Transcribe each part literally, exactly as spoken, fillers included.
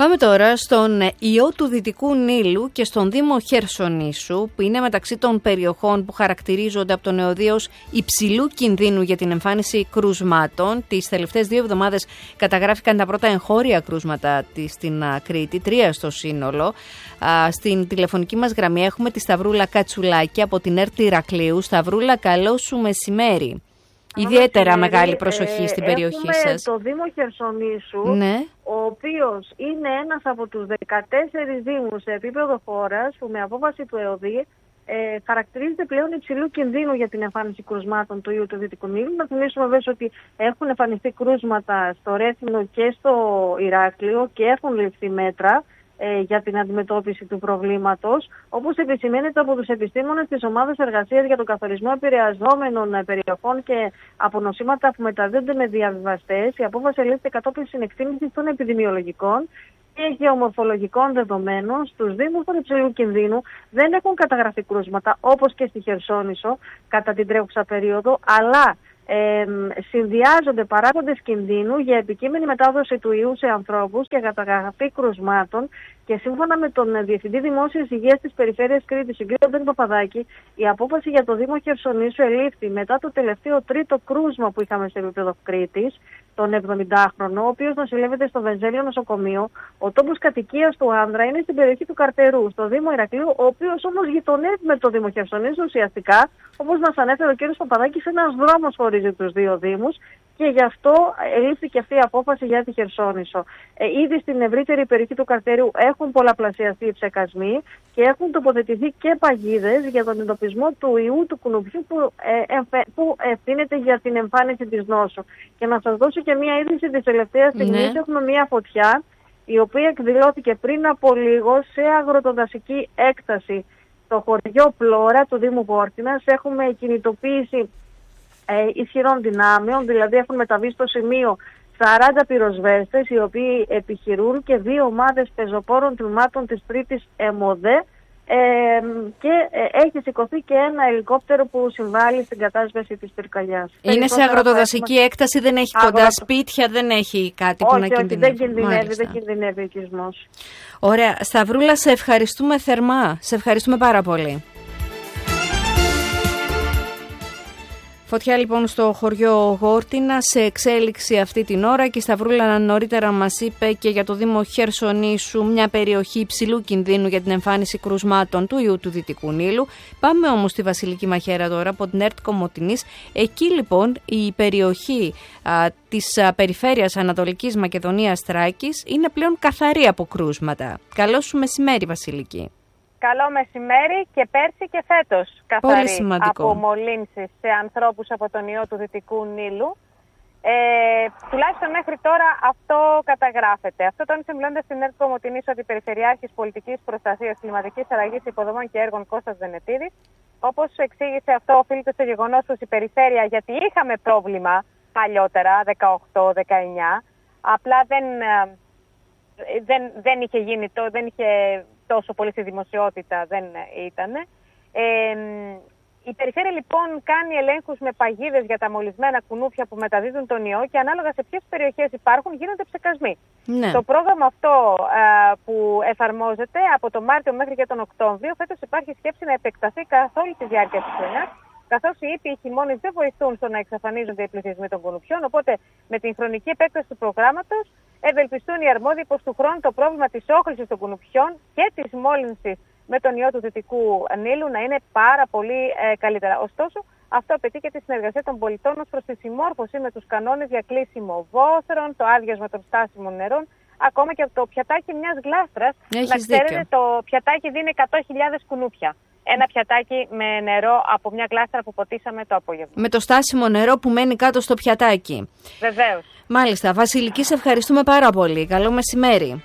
Πάμε τώρα στον ιό του Δυτικού Νείλου και στον Δήμο Χερσονήσου, που είναι μεταξύ των περιοχών που χαρακτηρίζονται από το νεοδείο ως υψηλού κινδύνου για την εμφάνιση κρουσμάτων. Τις τελευταίες δύο εβδομάδες καταγράφηκαν τα πρώτα εγχώρια κρούσματα στην Κρήτη, τρία στο σύνολο. Στην τηλεφωνική μας γραμμή έχουμε τη Σταυρούλα Κατσουλάκη από την ΕΡΤ Ηρακλείου. Σταυρούλα, καλό σου μεσημέρι. Ιδιαίτερα μεγάλη προσοχή ε, στην περιοχή έχουμε σας. Το Δήμο Χερσονήσου, ναι. ο οποίος είναι ένας από τους δεκατέσσερις δήμους σε επίπεδο χώρας που με απόφαση του ΕΟΔΗ ε, χαρακτηρίζεται πλέον υψηλού κινδύνου για την εμφάνιση κρουσμάτων του ιού του Δυτικού Νείλου. Να θυμίσουμε βέβαια ότι έχουν εμφανιστεί κρούσματα στο Ρέθυμνο και στο Ηράκλειο και έχουν ληφθεί μέτρα για την αντιμετώπιση του προβλήματος, όπως επισημαίνεται από τους επιστήμονες της Ομάδας Εργασίας για τον Καθορισμό Επηρεαζόμενων Περιοχών και από νοσήματα που μεταδίδονται με διαβιβαστές. Η απόφαση ελήφθη κατόπιν συνεκτίμησης των επιδημιολογικών και γεωμορφολογικών δεδομένων. Στους δήμους των υψηλού κινδύνου δεν έχουν καταγραφεί κρούσματα, όπως και στη Χερσόνησο κατά την τρέχουσα περίοδο, αλλά Ε, συνδυάζονται παράγοντες κινδύνου για επικείμενη μετάδοση του ιού σε ανθρώπους και καταγραφή κρουσμάτων, και σύμφωνα με τον Διευθυντή Δημόσιας Υγείας της Περιφέρειας Κρήτης, τον κ. Μπεν Παπαδάκη, η απόφαση για το Δήμο Χερσονήσου ελήφθη μετά το τελευταίο τρίτο κρούσμα που είχαμε σε επίπεδο Κρήτης, τον εβδομηντάχρονο, ο οποίος νοσηλεύεται στο Βενζέλιο νοσοκομείο. Ο τόπος κατοικίας του άνδρα είναι στην περιοχή του Καρτερού, στο Δήμο Ηρακλείου, ο οποίος όμως γειτονεύει με το Δήμο Χερσονήσου ουσιαστικά, όπως μας ανέφερε ο κ. Παπαδάκης, ένας δρόμος χωρίζει τους δύο δήμους, και γι' αυτό ελήφθηκε αυτή η απόφαση για τη Χερσόνησο. Ε, ήδη στην ευρύτερη περιοχή του Καρτερίου έχουν πολλαπλασιαστεί οι ψεκασμοί και έχουν τοποθετηθεί και παγίδες για τον εντοπισμό του ιού του κουνουπιού που, ε, ε, που ευθύνεται για την εμφάνιση της νόσου. Και να σας δώσω και μία είδηση της τελευταίας στιγμής. Ναι. Έχουμε μία φωτιά η οποία εκδηλώθηκε πριν από λίγο σε αγροτοδασική έκταση στο χωριό Πλώρα του Δήμου Βόρτινας. Έχουμε κινητοποίηση ε, ισχυρών δυνάμεων, δηλαδή έχουν μεταβεί στο σημείο σαράντα πυροσβέστες, οι οποίοι επιχειρούν, και δύο ομάδες πεζοπόρων τμήματων της τρίτης ΕΜΟΔΕ, ε, και ε, έχει σηκωθεί και ένα ελικόπτερο που συμβάλλει στην κατάσβεση της πυρκαγιάς. Είναι σε αγροτοδασική έχουμε... έκταση, δεν έχει Αγροτο... κοντά σπίτια, δεν έχει κάτι όχι, που να όχι, κινδυνεύει. δεν κινδυνεύει, δεν κινδυνεύει ο οικισμός. Ωραία. Σταυρούλα, σε ευχαριστούμε θερμά. Σε ευχαριστούμε πάρα πολύ. Φωτιά λοιπόν στο χωριό Γόρτινα, σε εξέλιξη αυτή την ώρα, και η Σταυρούλα νωρίτερα μας είπε και για το Δήμο Χερσονήσου, μια περιοχή υψηλού κινδύνου για την εμφάνιση κρουσμάτων του ιού του Δυτικού Νείλου. Πάμε όμως στη Βασιλική Μαχαίρα τώρα από την ΕΡΤ Κομοτηνής. Εκεί λοιπόν η περιοχή α, της α, περιφέρειας Ανατολικής Μακεδονίας Θράκης είναι πλέον καθαρή από κρούσματα. Καλό σου μεσημέρι, Βασιλική. Καλό μεσημέρι, και πέρσι και φέτος καθαρή από μολύνσεις σε ανθρώπους από τον ιό του Δυτικού Νείλου. Ε, τουλάχιστον μέχρι τώρα αυτό καταγράφεται. Αυτό τόνισε μιλώντας στην ΕΡΤ Κομοτηνής ο Αντιπεριφερειάρχης Πολιτικής Προστασίας Κλιματικής Αλλαγής Υποδομών και Έργων Κώστας Βενετίδης. Όπως εξήγησε, αυτό οφείλεται στο γεγονός πως η περιφέρεια, γιατί είχαμε πρόβλημα παλιότερα, δεκαοκτώ δεκαεννιά, απλά δεν, δεν, δεν είχε γίνει το, δεν είχε τόσο πολύ στη δημοσιότητα, δεν ήταν. Ε, η περιφέρεια λοιπόν κάνει ελέγχους με παγίδες για τα μολυσμένα κουνούπια που μεταδίδουν τον ιό, και ανάλογα σε ποιες περιοχές υπάρχουν γίνονται ψεκασμοί. Ναι. Το πρόγραμμα αυτό α, που εφαρμόζεται από τον Μάρτιο μέχρι και τον Οκτώβριο, φέτος υπάρχει σκέψη να επεκταθεί καθ' όλη τη διάρκεια της χρονιάς, καθώς οι ήπιοι χειμώνες δεν βοηθούν στο να εξαφανίζονται οι πληθυσμοί των κουνουπιών. Οπότε με την χρονική επέκταση του προγράμματος ευελπιστούν οι αρμόδιοι πως του χρόνου το πρόβλημα της όχλησης των κουνουπιών και της μόλυνσης με τον ιό του Δυτικού Νείλου να είναι πάρα πολύ ε, καλύτερα. Ωστόσο, αυτό απαιτεί και τη συνεργασία των πολιτών ως προς τη συμμόρφωση με τους κανόνες για κλείσιμο βόθρων, το άδειασμα των στάσιμων νερών, ακόμα και το πιατάκι μιας γλάστρας. Έχεις να ξέρετε, δίκιο. το πιατάκι δίνει εκατό χιλιάδες κουνούπια. Ένα πιατάκι με νερό από μια γλάστρα που ποτίσαμε το απόγευμα. Με το στάσιμο νερό που μένει κάτω στο πιατάκι. Βεβαίως. Μάλιστα. Βασιλική, σε ευχαριστούμε πάρα πολύ. Καλό μεσημέρι.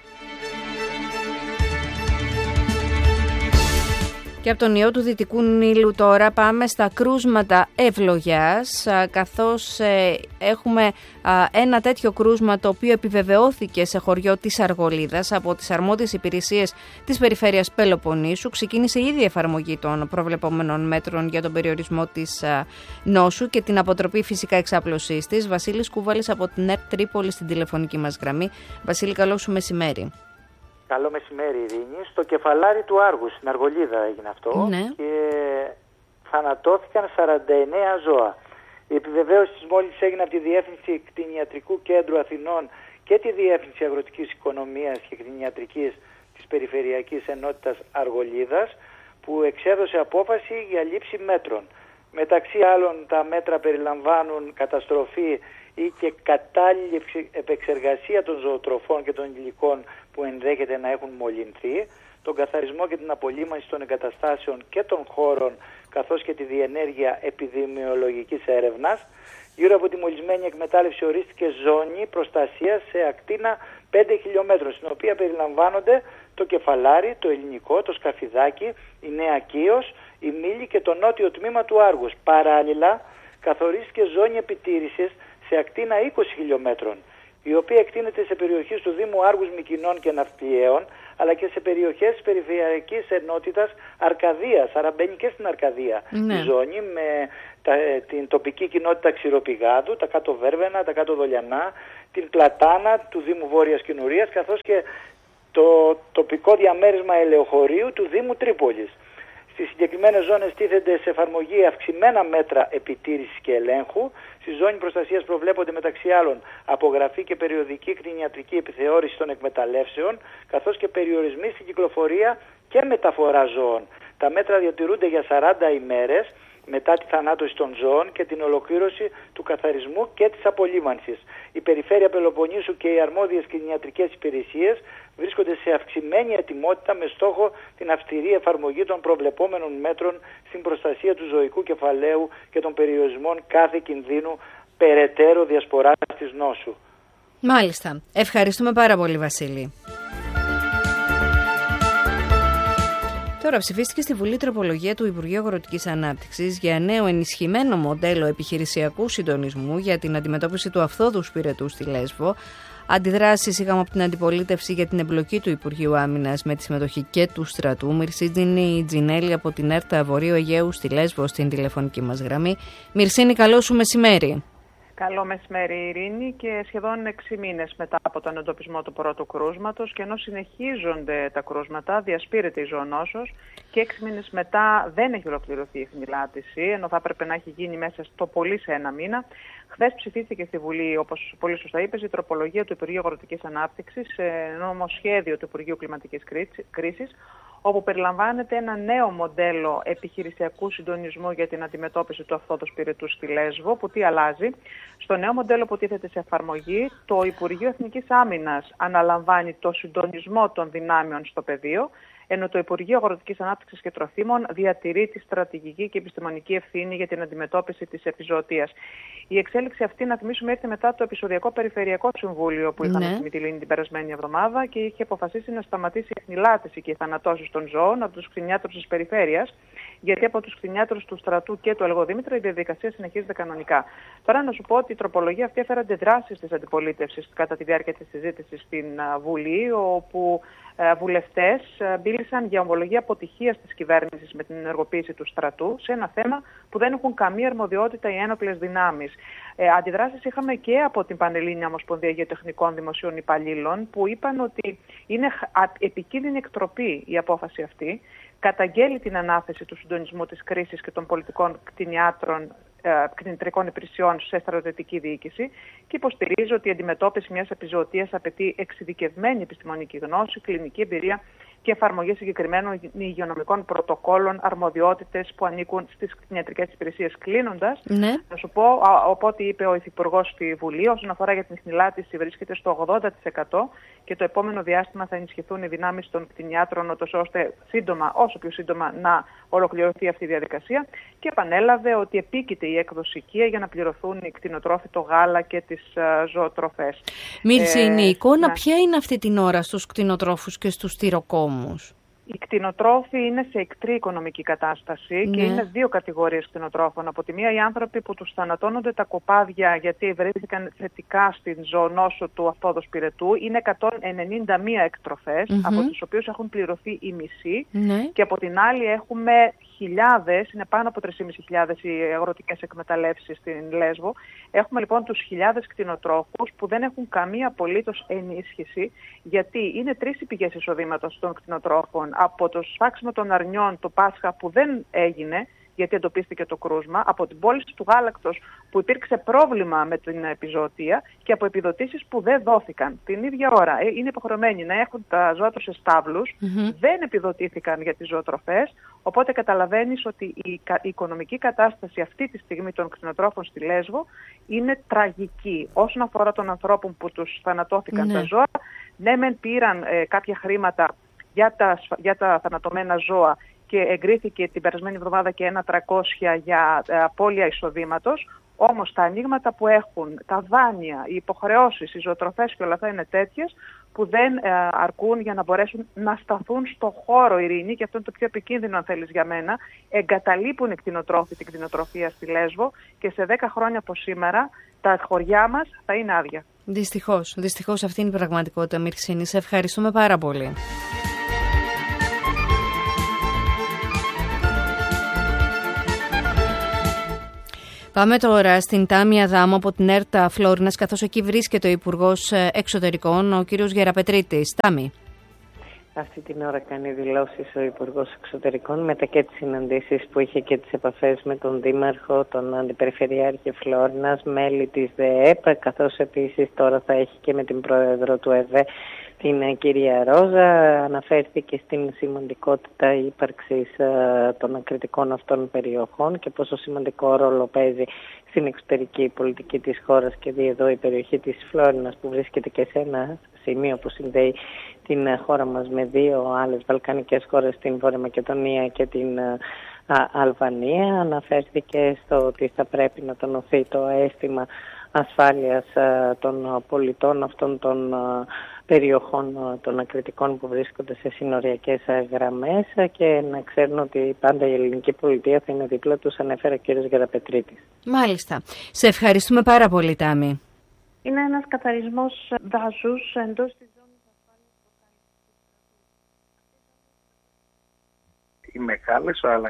Και από τον ιό του Δυτικού Νείλου τώρα πάμε στα κρούσματα ευλογιάς, καθώς ε, έχουμε α, ένα τέτοιο κρούσμα το οποίο επιβεβαιώθηκε σε χωριό της Αργολίδας από τις αρμόδιες υπηρεσίες της Περιφέρειας Πελοποννήσου. Ξεκίνησε ήδη η εφαρμογή των προβλεπόμενων μέτρων για τον περιορισμό της α, νόσου και την αποτροπή φυσικά εξάπλωσής της. Βασίλης Κούβαλης από την ΕΡΤ Τρίπολη στην τηλεφωνική μας γραμμή. Βασίλη, καλό σου μεσημέρι. Καλό μεσημέρι, Ειρήνη. Στο κεφαλάρι του Άργου, στην Αργολίδα έγινε αυτό, ναι. και θανατώθηκαν σαράντα εννέα ζώα. Η επιβεβαίωση της μόλις έγινε από τη Διεύθυνση Κτηνιατρικού Κέντρου Αθηνών και τη Διεύθυνση Αγροτικής Οικονομίας και Κτηνιατρικής της Περιφερειακής Ενότητας Αργολίδας, που εξέδωσε απόφαση για λήψη μέτρων. Μεταξύ άλλων, τα μέτρα περιλαμβάνουν καταστροφή ή και κατάλληλη επεξεργασία των ζωοτροφών και των υλικών που ενδέχεται να έχουν μολυνθεί, τον καθαρισμό και την απολύμανση των εγκαταστάσεων και των χώρων, καθώς και τη διενέργεια επιδημιολογικής έρευνας. Γύρω από τη μολυσμένη εκμετάλλευση ορίστηκε ζώνη προστασίας σε ακτίνα πέντε χιλιόμετρων, στην οποία περιλαμβάνονται το Κεφαλάρι, το Ελληνικό, το Σκαφιδάκι, η Νέα Κύος, η Μήλη και το νότιο τμήμα του Άργους. Παράλληλα, καθορίστηκε ζώνη επιτήρησης σε ακτίνα είκοσι χιλιόμετρων, η οποία εκτείνεται σε περιοχές του Δήμου Άργους, Μυκηνών και Ναυπλιαίων, αλλά και σε περιοχές της Περιφερειακής Ενότητας Αρκαδίας, άρα μπαίνει και στην Αρκαδία ναι. η ζώνη, με τα, την τοπική κοινότητα Ξηροπηγάδου, τα κάτω Βέρβαινα, τα κάτω Δολιανά, την Πλατάνα του Δήμου Βόρειας Κινουρίας, καθώς και το τοπικό διαμέρισμα Ελεοχωρίου του Δήμου Τρίπολης. Στις συγκεκριμένες ζώνες τίθενται σε εφαρμογή αυξημένα μέτρα επιτήρησης και ελέγχου. Στη ζώνη προστασίας προβλέπονται μεταξύ άλλων απογραφή και περιοδική κτηνιατρική επιθεώρηση των εκμεταλλεύσεων, καθώς και περιορισμοί στην κυκλοφορία και μεταφορά ζώων. Τα μέτρα διατηρούνται για σαράντα ημέρες μετά τη θανάτωση των ζώων και την ολοκλήρωση του καθαρισμού και της απολύμανσης. Η Περιφέρεια Πελοποννήσου και οι αρμόδιες κτηνιατρικές υπηρεσίες βρίσκονται σε αυξημένη ετοιμότητα με στόχο την αυστηρή εφαρμογή των προβλεπόμενων μέτρων στην προστασία του ζωικού κεφαλαίου και των περιορισμών κάθε κινδύνου περαιτέρω διασποράς της νόσου. Μάλιστα. Ευχαριστούμε πάρα πολύ, Βασίλη. Τώρα ψηφίστηκε στη Βουλή τροπολογία του Υπουργείου Αγροτικής Ανάπτυξης για νέο ενισχυμένο μοντέλο επιχειρησιακού συντονισμού για την αντιμετώπιση του αφθόδου σπηρετού στη Λέσβο. Αντιδράσεις είχαμε από την αντιπολίτευση για την εμπλοκή του Υπουργείου Άμυνας με τη συμμετοχή και του στρατού. Μυρσίνη Τζινέλη από την ΕΡΤΑ Βορείου Αιγαίου στη Λέσβο στην τηλεφωνική μας γραμμή. Μυρσίνη, καλό σου μεσημέρι. Καλό μεσημέρι, Ειρήνη, και σχεδόν έξι μήνες μετά από τον εντοπισμό του πρώτου κρούσματος, και ενώ συνεχίζονται τα κρούσματα, διασπείρεται η ζωονόσος και έξι μήνες μετά δεν έχει ολοκληρωθεί η χνηλάτιση, ενώ θα έπρεπε να έχει γίνει μέσα στο πολύ σε ένα μήνα. Χθες ψηφίστηκε στη Βουλή, όπως πολύ σωστά είπες, η τροπολογία του Υπουργείου Αγροτικής Ανάπτυξης σε νομοσχέδιο του Υπουργείου Κλιματικής Κρίσης, όπου περιλαμβάνεται ένα νέο μοντέλο επιχειρησιακού συντονισμού για την αντιμετώπιση του αφθόδου σπηρετού στη Λέσβο, που τι αλλάζει. Στο νέο μοντέλο που τίθεται σε εφαρμογή, το Υπουργείο Εθνικής Άμυνας αναλαμβάνει το συντονισμό των δυνάμεων στο πεδίο, ενώ το Υπουργείο Αγροτικής Ανάπτυξης και Τροφίμων διατηρεί τη στρατηγική και επιστημονική ευθύνη για την αντιμετώπιση της επιζωοτίας. Η εξέλιξη αυτή, να θυμίσουμε, ήρθε μετά το επεισοδιακό Περιφερειακό Συμβούλιο που είχαμε ναι. στη Μυτιλήνη την περασμένη εβδομάδα και είχε αποφασίσει να σταματήσει η χνηλάτιση και οι θανατώσεις των ζώων από τους κτηνιάτρους της περιφέρειας, γιατί από τους κτηνιάτρους του στρατού και του Ελγοδήμητρα η διαδικασία συνεχίζεται κανονικά. Τώρα να σου πω ότι η τροπολογία αυτή έφερε αντιδράσεις της αντιπολίτευσης κατά τη διάρκεια της συζήτησης στην Βουλή, όπου βουλευτές μίλησαν για ομολογία αποτυχίας της κυβέρνησης με την ενεργοποίηση του στρατού σε ένα θέμα που δεν έχουν καμία αρμοδιότητα οι ένοπλες δυνάμεις. Ε, αντιδράσεις είχαμε και από την Πανελλήνια Ομοσπονδία Γεωτεχνικών Δημοσίων Υπαλλήλων, που είπαν ότι είναι επικίνδυνη εκτροπή η απόφαση αυτή, καταγγέλει την ανάθεση του συντονισμού της κρίσης και των πολιτικών κτηνιάτρων κτηνιατρικών υπηρεσιών σε στρατιωτική διοίκηση και υποστηρίζει ότι η αντιμετώπιση μιας επιζωοτίας απαιτεί εξειδικευμένη επιστημονική γνώση, κλινική εμπειρία και εφαρμογή συγκεκριμένων υγειονομικών πρωτοκόλων, αρμοδιότητες που ανήκουν στις κτηνιατρικές υπηρεσίες. Κλείνοντας, ναι. να σου πω, οπότε είπε ο Υφυπουργός στη Βουλή, όσον αφορά για την χνηλάτιση, βρίσκεται στο ογδόντα τοις εκατό και το επόμενο διάστημα θα ενισχυθούν οι δυνάμεις των κτηνιάτρων, ώστε σύντομα, όσο πιο σύντομα, να ολοκληρωθεί αυτή η διαδικασία. Και επανέλαβε ότι επίκειται η έκδοση οικία για να πληρωθούν οι κτηνοτρόφοι, το γάλα και τις uh, ζωοτροφές. Μύρση, η εικόνα ναι. ποια είναι αυτή την ώρα στους κτηνοτρόφους και στους τυροκόμους? Οι κτηνοτρόφοι είναι σε εκτρή οικονομική κατάσταση ναι. και είναι δύο κατηγορίες κτηνοτρόφων. Από τη μία, οι άνθρωποι που τους θανατώνονται τα κοπάδια γιατί βρέθηκαν θετικά στην ζωονόσο του αφθόδου σπηρετού. Είναι εκατόν ενενήντα μία εκτροφές, mm-hmm. από τους οποίους έχουν πληρωθεί οι μισοί. Ναι. Και από την άλλη έχουμε χιλιάδες, είναι πάνω από τρεις χιλιάδες πεντακόσιες οι αγροτικές εκμεταλλεύσεις στην Λέσβο. Έχουμε λοιπόν τους χιλιάδες κτηνοτρόφους που δεν έχουν καμία απολύτως ενίσχυση, γιατί είναι τρεις οι πηγές εισοδήματος των κτηνοτρόφων. Από το σφάξιμο των αρνιών το Πάσχα που δεν έγινε, γιατί εντοπίστηκε το κρούσμα, από την πώληση του γάλακτος που υπήρξε πρόβλημα με την επιζωοτία και από επιδοτήσεις που δεν δόθηκαν. Την ίδια ώρα είναι υποχρεωμένοι να έχουν τα ζώα τους σε στάβλους, mm-hmm. δεν επιδοτήθηκαν για τις ζωοτροφές, οπότε καταλαβαίνεις ότι η, η οικονομική κατάσταση αυτή τη στιγμή των κτηνοτρόφων στη Λέσβο είναι τραγική. Όσον αφορά των ανθρώπων που τους θανατώθηκαν mm-hmm. τα ζώα, ναι μεν πήραν ε, κάποια χρήματα για τα, για τα θανατωμένα ζώα, και εγκρίθηκε την περασμένη εβδομάδα και ένα τριακόσια για ε, απώλεια εισοδήματος. Όμως τα ανοίγματα που έχουν, τα δάνεια, οι υποχρεώσεις, οι ζωοτροφές και όλα αυτά είναι τέτοιες που δεν ε, αρκούν για να μπορέσουν να σταθούν στο χώρο, Ειρήνη, και αυτό είναι το πιο επικίνδυνο αν θέλεις για μένα. Εγκαταλείπουν οι κτηνοτρόφοι την κτηνοτροφία στη Λέσβο και σε δέκα χρόνια από σήμερα τα χωριά μας θα είναι άδεια. Δυστυχώς, δυστυχώς αυτή είναι η πραγματικότητα, Μυρξήνη. Σε ευχαριστούμε πάρα πολύ. Πάμε τώρα στην Τάμια Δάμο από την ΕΡΤΑ Φλόρινας, καθώς εκεί βρίσκεται ο Υπουργός Εξωτερικών, ο κύριος Γεραπετρίτης. Τάμι. Αυτή την ώρα κάνει δηλώσεις ο Υπουργός Εξωτερικών, μετά και τις συναντήσεις που είχε και τις επαφές με τον Δήμαρχο, τον Αντιπεριφερειάρχη Φλόρινας, μέλη της ΔΕΕΠ, καθώς επίσης τώρα θα έχει και με την Πρόεδρο του ΕΔΕ, την κυρία Ρόζα. Αναφέρθηκε στην σημαντικότητα ύπαρξης των ακριτικών αυτών περιοχών και πόσο σημαντικό ρόλο παίζει στην εξωτερική πολιτική της χώρας, και δει εδώ η περιοχή της Φλόρινας που βρίσκεται και σε ένα σημείο που συνδέει την χώρα μας με δύο άλλες βαλκανικές χώρες, την Βόρεια Μακεδονία και την α, Αλβανία. Αναφέρθηκε στο ότι θα πρέπει να τονωθεί το αίσθημα ασφάλειας α, των πολιτών αυτών των α, περιοχών α, των ακριτικών που βρίσκονται σε συνοριακές γραμμές, και να ξέρουν ότι πάντα η ελληνική πολιτεία θα είναι δίπλα τους, ανέφερε ο κ. Γεραπετρίτης. Μάλιστα. Σε ευχαριστούμε πάρα πολύ, Τάμι. Είναι ένας καθαρισμός δάσους εντός της ζώνης ασφάλειας. Οι μεγάλες αλλά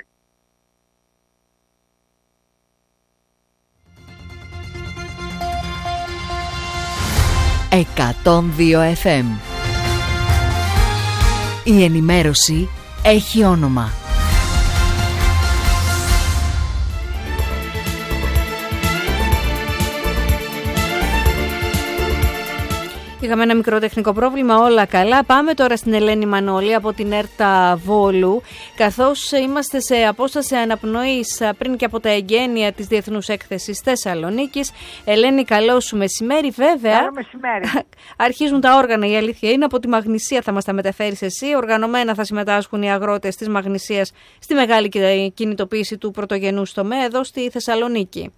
εκατόν δύο εφ εμ. Η ενημέρωση έχει όνομα. Είχαμε ένα μικρό τεχνικό πρόβλημα, όλα καλά. Πάμε τώρα στην Ελένη Μανώλη από την ΕΡΤΑ Βόλου, καθώς είμαστε σε απόσταση αναπνοής πριν και από τα εγγένεια της Διεθνούς Έκθεσης Θεσσαλονίκης. Ελένη, καλό σου μεσημέρι. Βέβαια, καλό μεσημέρι. Αρχίζουν τα όργανα, η αλήθεια είναι. Από τη Μαγνησία θα μας τα μεταφέρεις εσύ. Οργανωμένα θα συμμετάσχουν οι αγρότες της Μαγνησίας στη μεγάλη κινητοποίηση του πρωτογενούς τομέα εδώ στη Θεσσαλονίκη.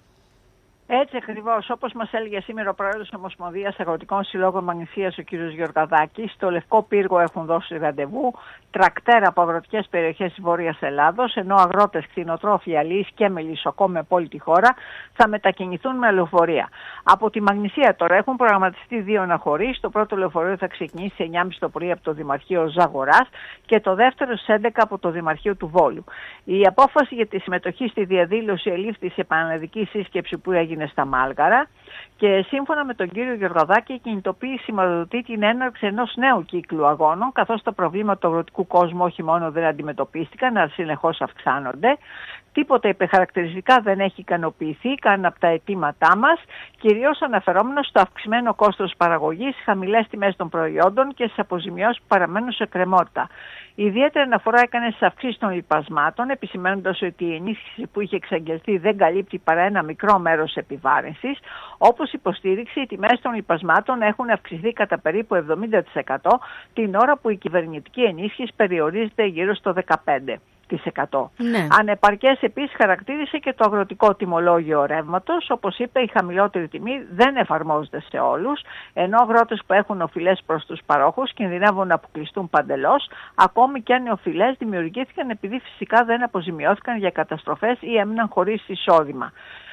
Έτσι ακριβώς, όπως μας έλεγε σήμερα ο πρόεδρος της Ομοσπονδίας Αγροτικών Συλλόγων Μαγνησίας, ο κ. Γιωργαδάκης, στο Λευκό Πύργο έχουν δώσει ραντεβού τρακτέρ από αγροτικές περιοχές της Βόρειας Ελλάδος, ενώ αγρότες, κτηνοτρόφοι, αλλοίς και μελισσοκόμοι από όλη τη χώρα θα μετακινηθούν με λεωφορεία. Από τη Μαγνησία τώρα έχουν προγραμματιστεί δύο αναχωρήσεις. Το πρώτο λεωφορείο θα ξεκινήσει σε εννιά και μισή το πρωί από το Δημαρχείο Ζαγοράς και το δεύτερο στις έντεκα από το Δημαρχείο του Βόλου. Η απόφαση για τη συμμετοχή στη διαδήλωση ελήφθη σε επαναληπτική σύσκεψη που έγινε στα Μάλγαρα, και σύμφωνα με τον κύριο Γεωργαδάκη, η κινητοποίηση σηματοδοτεί την έναρξη ενός νέου κύκλου αγώνων, καθώς τα προβλήματα του αγροτικού κόσμου όχι μόνο δεν αντιμετωπίστηκαν, αλλά συνεχώς αυξάνονται. Τίποτα υπερχαρακτηριστικά δεν έχει ικανοποιηθεί καν από τα αιτήματά μας, κυρίως αναφερόμενο στο αυξημένο κόστος παραγωγής, χαμηλές τιμές των προϊόντων και στις αποζημιώσεις που παραμένουν σε κρεμότητα. Ιδιαίτερη αναφορά έκανε στις αυξήσεις των λιπασμάτων, επισημαίνοντας ότι η ενίσχυση που είχε εξαγγελθεί δεν καλύπτει παρά ένα μικρό μέρος επιβάρυνσης. Όπως υποστήριξε, οι τιμές των λιπασμάτων έχουν αυξηθεί κατά περίπου εβδομήντα τοις εκατό, την ώρα που η κυβερνητική ενίσχυση περιορίζεται γύρω στο δεκαπέντε τοις εκατό. Ναι. Ανεπαρκές επίσης χαρακτήρισε και το αγροτικό τιμολόγιο ρεύματος. Όπως είπε, η χαμηλότερη τιμή δεν εφαρμόζεται σε όλους, ενώ αγρότες που έχουν οφειλές προς τους παρόχους κινδυνεύουν να αποκλειστούν παντελώς, ακόμη και αν οι οφειλές δημιουργήθηκαν επειδή φυσικά δεν αποζημιώθηκαν για καταστροφές ή έμειναν χωρίς εισόδημα.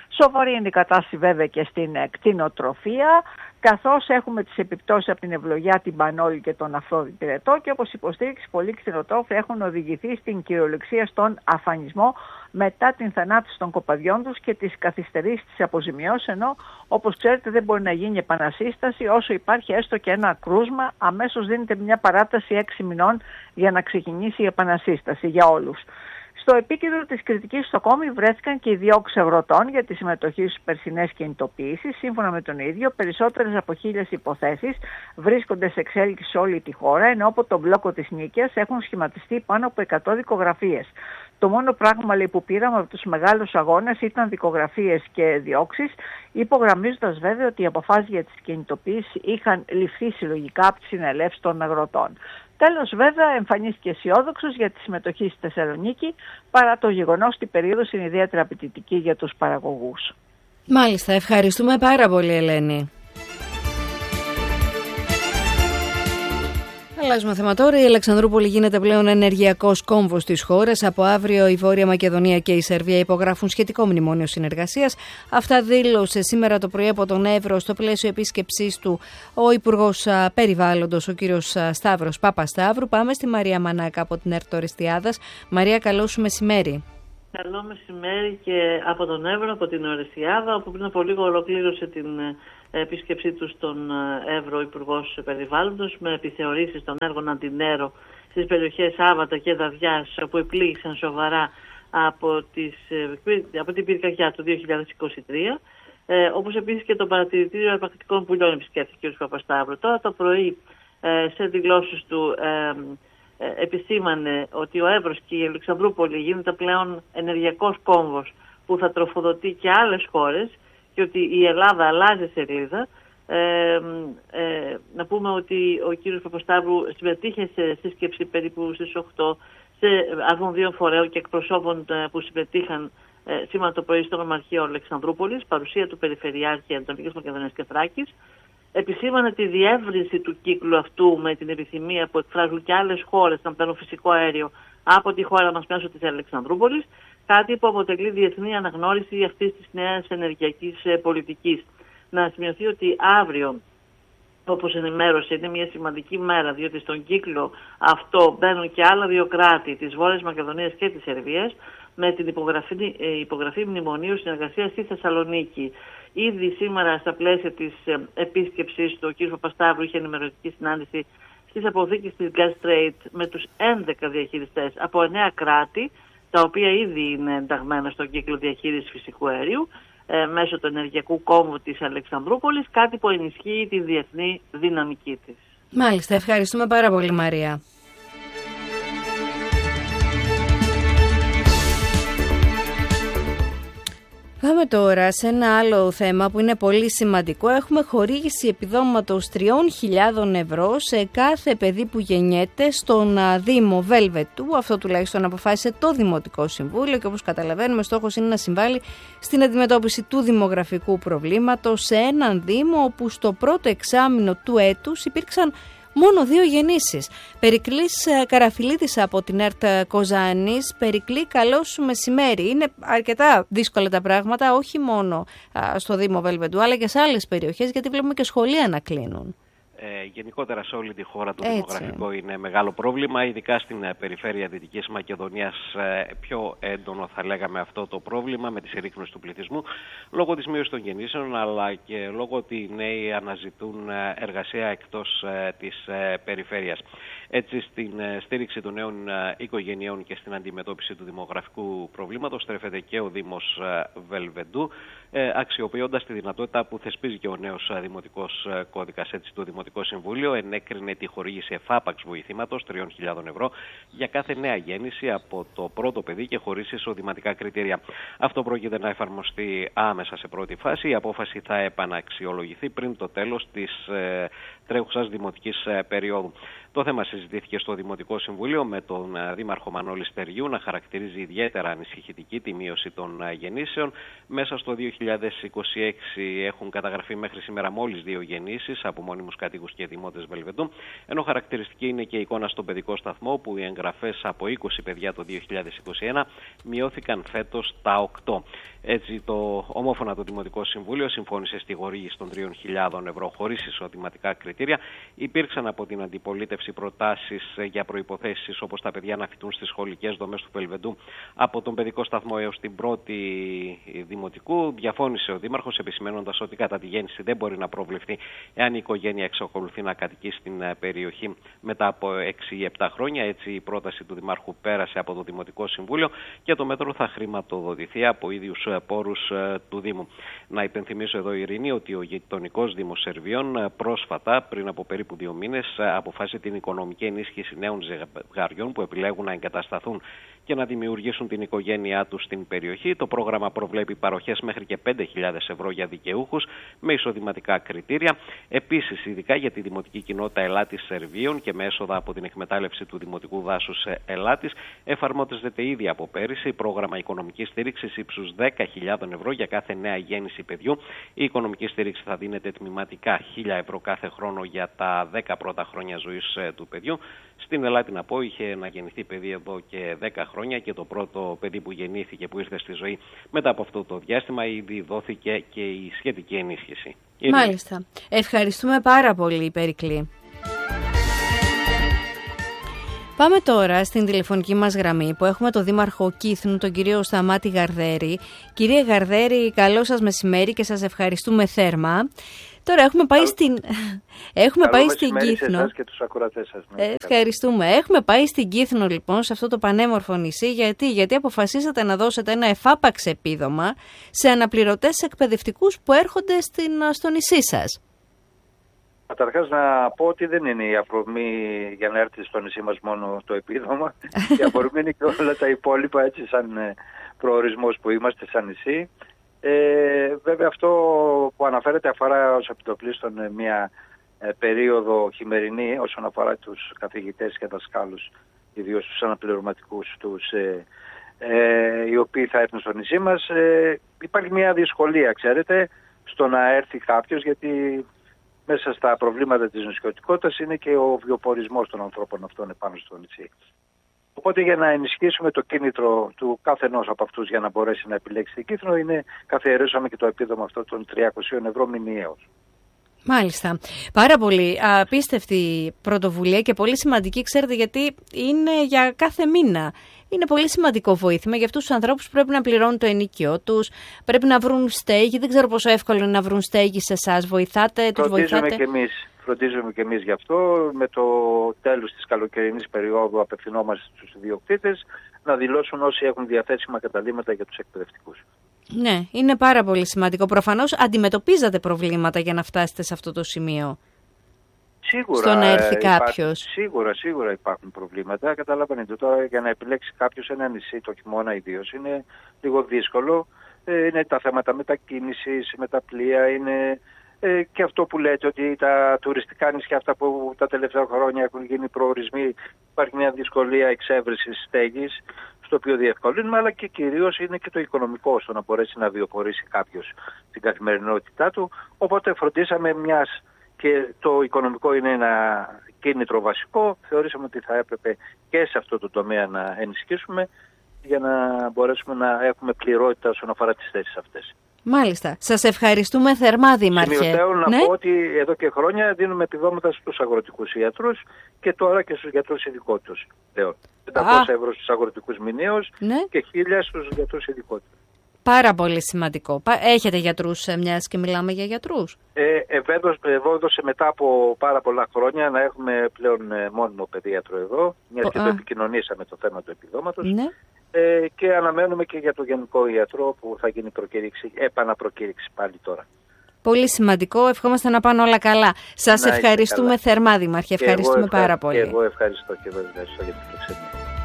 Σοβαρή είναι η κατάσταση βέβαια και στην κτηνοτροφία, καθώς έχουμε τις επιπτώσεις από την ευλογιά, την πανόλη και τον αφρόδη πυρετό και όπως υποστήριξη πολλοί κτηνοτρόφοι έχουν οδηγηθεί στην κυριολεξία στον αφανισμό μετά την θανάτωση των κοπαδιών τους και τις καθυστερήσεις της αποζημιώσεως, ενώ όπως ξέρετε δεν μπορεί να γίνει επανασύσταση όσο υπάρχει έστω και ένα κρούσμα, αμέσως δίνεται μια παράταση έξι μηνών για να ξεκινήσει η επανασύσταση για όλους. Στο επίκεντρο της κριτικής στο κόμι βρέθηκαν και οι διώξεις αγροτών για τη συμμετοχή στις περσινές κινητοποιήσεις. Σύμφωνα με τον ίδιο, περισσότερες από χίλιες υποθέσεις βρίσκονται σε εξέλιξη σε όλη τη χώρα, ενώ από τον μπλόκο της Νίκαιας έχουν σχηματιστεί πάνω από εκατό δικογραφίες. Το μόνο πράγμα λέει, που πήραμε από τους μεγάλους αγώνες ήταν δικογραφίες και διώξεις, υπογραμμίζοντας βέβαια ότι οι αποφάσεις για τις κινητοποιήσεις είχαν ληφθεί συλλογικά από τις συνελεύσεις των αγροτών. Τέλος βέβαια εμφανίστηκε αισιόδοξος για τη συμμετοχή στη Θεσσαλονίκη, παρά το γεγονός ότι η περίοδος είναι ιδιαίτερα απαιτητική για τους παραγωγούς. Μάλιστα, ευχαριστούμε πάρα πολύ Ελένη. Αλλάζουμε θέμα τώρα. Η Αλεξανδρούπολη γίνεται πλέον ενεργειακός κόμβος της χώρας. Από αύριο η Βόρεια Μακεδονία και η Σερβία υπογράφουν σχετικό μνημόνιο συνεργασίας. Αυτά δήλωσε σήμερα το πρωί από τον Εύρο στο πλαίσιο επίσκεψής του ο Υπουργός Περιβάλλοντος, ο κύριος Σταύρος Παπασταύρου. Πάμε στη Μαρία Μανάκα από την ΕΡΤ Ορεστιάδας. Μαρία, καλό σου μεσημέρι. Καλό μεσημέρι και από τον Εύρο, από την Ορεστιάδα, όπου πριν από λίγο ολοκλήρωσε την επίσκεψή του στον Εύρο Υπουργός Περιβάλλοντος με επιθεωρήσεις των έργων Αντινέρο στις περιοχές Άβατα και Δαδιάς που επλήγησαν σοβαρά από, τις, από την πυρκαγιά του δύο χιλιάδες είκοσι τρία, ε, όπως επίσης και το παρατηρητήριο αρπακτικών πουλιών επισκέφθηκε ο κ. Παπασταύρου. Τώρα το πρωί ε, σε δηλώσεις του ε, ε, επισήμανε ότι ο Εύρος και η Αλεξανδρούπολη γίνεται πλέον ενεργειακός κόμβος που θα τροφοδοτεί και άλλες χώρες και ότι η Ελλάδα αλλάζει σελίδα. Ε, ε, να πούμε ότι ο κύριος Παπασταύρου συμμετείχε σε σύσκεψη περίπου στις οκτώ σε αρμοδίων φορέων και εκπροσώπων που συμμετείχαν ε, σήμερα το πρωί στο Νομαρχείο Αλεξανδρούπολης, παρουσία του Περιφερειάρχη Ανατολικής Μακεδονίας και Θράκης. Επισήμανε τη διεύρυνση του κύκλου αυτού με την επιθυμία που εκφράζουν και άλλες χώρες να παίρνουν φυσικό αέριο από τη χώρα μας μέσω της Αλεξανδρούπολης, κάτι που αποτελεί διεθνή αναγνώριση αυτής της νέας ενεργειακής πολιτικής. Να σημειωθεί ότι αύριο, όπως ενημέρωσε, είναι μια σημαντική μέρα, διότι στον κύκλο αυτό μπαίνουν και άλλα δύο κράτη, της Βόρειας Μακεδονίας και της Σερβίας, με την υπογραφή, υπογραφή μνημονίου συνεργασίας στη Θεσσαλονίκη. Ήδη σήμερα, στα πλαίσια της επίσκεψης του, ο κ. Παπασταύρου είχε ενημερωτική συνάντηση στις αποθήκες της Gastrade με τους έντεκα διαχειριστές από εννέα κράτη, τα οποία ήδη είναι ενταγμένα στον κύκλο διαχείρισης φυσικού αερίου ε, μέσω του ενεργειακού κόμβου της Αλεξανδρούπολης, κάτι που ενισχύει τη διεθνή δυναμική της. Μάλιστα, ευχαριστούμε πάρα πολύ Μαρία. Πάμε τώρα σε ένα άλλο θέμα που είναι πολύ σημαντικό. Έχουμε χορήγηση επιδόματος τριών χιλιάδων ευρώ σε κάθε παιδί που γεννιέται στον Δήμο Βέλβετου. Αυτό τουλάχιστον αποφάσισε το Δημοτικό Συμβούλιο και όπως καταλαβαίνουμε στόχος είναι να συμβάλλει στην αντιμετώπιση του δημογραφικού προβλήματος σε έναν Δήμο όπου στο πρώτο εξάμηνο του έτους υπήρξαν μόνο δύο γεννήσεις. Περικλής Καραφιλίδης από την ΕΡΤ Κοζάνης. Περικλή, καλό σου μεσημέρι. Είναι αρκετά δύσκολα τα πράγματα, όχι μόνο στο Δήμο Βέλβεντου, αλλά και σε άλλες περιοχές, γιατί βλέπουμε και σχολεία να κλείνουν. Ε, γενικότερα σε όλη τη χώρα το Έτσι. δημογραφικό είναι μεγάλο πρόβλημα, ειδικά στην ε, περιφέρεια Δυτικής Μακεδονίας ε, πιο έντονο θα λέγαμε αυτό το πρόβλημα με τη συρρίκνωση του πληθυσμού λόγω της μείωσης των γεννήσεων, αλλά και λόγω ότι οι νέοι αναζητούν ε, εργασία εκτός ε, της ε, περιφέρειας. Έτσι, στην ε, στήριξη των νέων ε, οικογενειών και στην αντιμετώπιση του δημογραφικού προβλήματος στρέφεται και ο Δήμος ε, Βελβεντού, ε, αξιοποιώντας τη δυνατότητα που θεσπίζει και ο νέος ε, δημοτικός ε, κώδικας. Έτσι, το Δημοτικό Συμβούλιο ενέκρινε τη χορήγηση εφάπαξ βοηθήματος τριών χιλιάδων ευρώ για κάθε νέα γέννηση από το πρώτο παιδί και χωρίς εισοδηματικά κριτήρια. Αυτό πρόκειται να εφαρμοστεί άμεσα σε πρώτη φάση. Η απόφαση θα επαναξιολογηθεί πριν το τέλος της ε, τρέχουσας δημοτικής περίοδου. Το θέμα συζητήθηκε στο Δημοτικό Συμβούλιο με τον Δήμαρχο Μανώλη Στεριού να χαρακτηρίζει ιδιαίτερα ανησυχητική τη μείωση των γεννήσεων. Μέσα στο δύο χιλιάδες είκοσι έξι έχουν καταγραφεί μέχρι σήμερα μόλις δύο γεννήσεις από μόνιμους κατοίκους και δημότες Βελβεντού, ενώ χαρακτηριστική είναι και η εικόνα στον παιδικό σταθμό, που οι εγγραφές από είκοσι παιδιά το δύο χιλιάδες είκοσι ένα μειώθηκαν φέτος τα οκτώ. Έτσι, το ομόφωνα το Δημοτικό Συμβούλιο συμφώνησε στη χορήγηση των τριών χιλιάδων ευρώ χωρίς εισοδηματικά κριτήρια. Υπήρξαν από την αντιπολίτευση προτάσεις για προϋποθέσεις, όπως τα παιδιά να φοιτούν στις σχολικές δομές του Βελβεντού από τον παιδικό σταθμό έως την πρώτη δημοτικού. Διαφώνησε ο Δήμαρχος, επισημένοντας ότι κατά τη γέννηση δεν μπορεί να προβλεφθεί εάν η οικογένεια εξακολουθεί να κατοικεί στην περιοχή μετά από έξι ή επτά χρόνια. Έτσι, η πρόταση του Δημάρχου πέρασε από το Δημοτικό Συμβούλιο και το μέτρο θα χρηματοδοτηθεί από ίδιους πόρους του Δήμου. Να υπενθυμίσω εδώ, Ειρήνη, ότι ο γειτονικός Δήμος Σερβίων πρόσφατα, πριν από περίπου δύο μήνες, αποφάσισε την οικονομική ενίσχυση νέων ζευγαριών που επιλέγουν να εγκατασταθούν και να δημιουργήσουν την οικογένειά τους στην περιοχή. Το πρόγραμμα προβλέπει παροχές μέχρι και πέντε χιλιάδες ευρώ για δικαιούχους με εισοδηματικά κριτήρια. Επίσης, ειδικά για τη δημοτική κοινότητα Ελάτης Σερβίων και με έσοδα από την εκμετάλλευση του δημοτικού δάσους Ελάτης, εφαρμόζεται ήδη από πέρυσι πρόγραμμα οικονομικής στήριξης ύψους δέκα χιλιάδες ευρώ για κάθε νέα γέννηση παιδιού. Η οικονομική στήριξη θα δίνεται τμηματικά χίλια ευρώ κάθε χρόνο για τα δέκα πρώτα χρόνια ζωής του παιδιού. Στην Ελάτη, να πω, είχε να γεννηθεί παιδί εδώ και δέκα χρόνια και το πρώτο παιδί που γεννήθηκε, που ήρθε στη ζωή μετά από αυτό το διάστημα, ήδη δόθηκε και η σχετική ενίσχυση. Μάλιστα. Ευχαριστούμε πάρα πολύ, Περικλή. Πάμε τώρα στην τηλεφωνική μας γραμμή που έχουμε τον Δήμαρχο Κύθνου, τον κύριο Σταμάτη Γαρδέρη. Κύριε Γαρδέρη, καλό σας μεσημέρι και σας ευχαριστούμε θέρμα. Τώρα έχουμε πάει Καλ... στην, έχουμε πάει στην Κύθνο. Εσάς και τους ακροατές σας. Ναι. Ε, ευχαριστούμε. Έχουμε πάει στην Κύθνο λοιπόν, σε αυτό το πανέμορφο νησί. Γιατί, Γιατί αποφασίσατε να δώσετε ένα εφάπαξ επίδομα σε αναπληρωτές εκπαιδευτικούς που έρχονται στην, στο νησί σας. Καταρχάς να πω ότι δεν είναι η αφορμή για να έρθει στο νησί μας μόνο το επίδομα. Η αφορμή είναι και όλα τα υπόλοιπα, έτσι σαν προορισμός που είμαστε σαν νησί. Ε, βέβαια αυτό που αναφέρεται αφορά ως επιτοπλίστων μια ε, περίοδο χειμερινή όσον αφορά τους καθηγητές και δασκάλους, ιδίως τους αναπληρωματικούς τους, ε, ε, οι οποίοι θα έρθουν στο νησί μας. Ε, υπάρχει μια δυσκολία, ξέρετε, στο να έρθει κάποιος, γιατί μέσα στα προβλήματα της νησιωτικότητας είναι και ο βιοπορισμός των ανθρώπων αυτών επάνω στο νησί. Οπότε για να ενισχύσουμε το κίνητρο του καθενός από αυτούς για να μπορέσει να επιλέξει την Κύθνο, είναι καθιερώσαμε και το επίδομα αυτό των τριακόσια ευρώ μηνιαίως. Μάλιστα. Πάρα πολύ απίστευτη πρωτοβουλία και πολύ σημαντική, ξέρετε, γιατί είναι για κάθε μήνα. Είναι πολύ σημαντικό βοήθημα για αυτούς τους ανθρώπους που πρέπει να πληρώνουν το ενοίκιο τους, πρέπει να βρουν στέγη. Δεν ξέρω πόσο εύκολο είναι να βρουν στέγη σε εσάς. Βοηθάτε, τους βοηθάτε. Και εμείς. Φροντίζουμε και εμείς γι' αυτό. Με το τέλος της καλοκαιρινής περίοδου απευθυνόμαστε στους ιδιοκτήτες να δηλώσουν όσοι έχουν διαθέσιμα καταλύματα για τους εκπαιδευτικούς. Ναι, είναι πάρα πολύ σημαντικό. Προφανώς αντιμετωπίζατε προβλήματα για να φτάσετε σε αυτό το σημείο. Σίγουρα, στο να έρθει κάποιος. Σίγουρα, σίγουρα υπάρχουν προβλήματα. Καταλαβαίνετε τώρα, για να επιλέξει κάποιος ένα νησί το χειμώνα ιδίως είναι λίγο δύσκολο. Ε, είναι τα θέματα μετακίνησης, με τα πλοία, είναι... Ε, και αυτό που λέτε ότι τα τουριστικά νησιά αυτά που τα τελευταία χρόνια έχουν γίνει προορισμοί, υπάρχει μια δυσκολία εξέβρεσης στέγης, στο οποίο διευκολύνουμε, αλλά και κυρίως είναι και το οικονομικό, στο να μπορέσει να βιοπορήσει κάποιος την καθημερινότητά του. Οπότε φροντίσαμε, μιας και το οικονομικό είναι ένα κίνητρο βασικό, θεωρήσαμε ότι θα έπρεπε και σε αυτό το τομέα να ενισχύσουμε για να μπορέσουμε να έχουμε πληρότητα όσον αφορά τις θέσεις αυτές. Μάλιστα. Σας ευχαριστούμε θερμά, Δήμαρχε. Σημειωτέω να ναι? πω ότι εδώ και χρόνια δίνουμε επιδόματα στους αγροτικούς ιατρούς και τώρα και στους γιατρούς ειδικότητες. πεντακόσια ευρώ στους αγροτικούς μηνιαίους ναι? και χίλια στους γιατρούς ειδικότητες. Πάρα πολύ σημαντικό. Έχετε γιατρούς, μιας και μιλάμε για γιατρούς? Ε, ευέδωσε μετά από πάρα πολλά χρόνια να έχουμε πλέον μόνιμο παιδίατρο εδώ, μιας και το επικοινωνήσαμε το θέμα του επιδόματος. Ναι. Ε, και αναμένουμε και για το γενικό ιατρό που θα γίνει προκήρυξη, επαναπροκήρυξη πάλι τώρα. Πολύ σημαντικό. Ευχόμαστε να πάνε όλα καλά. Σας να ευχαριστούμε καλά. θερμά, Δήμαρχε. Ευχαριστούμε πάρα πολύ. Και εγώ ευχαριστώ και εγώ ευχαριστώ για την φιλοξενία.